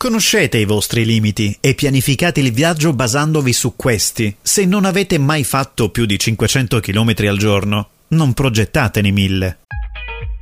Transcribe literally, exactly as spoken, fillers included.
Conoscete i vostri limiti e pianificate il viaggio basandovi su questi. Se non avete mai fatto più di cinquecento chilometri al giorno, non progettatene mille.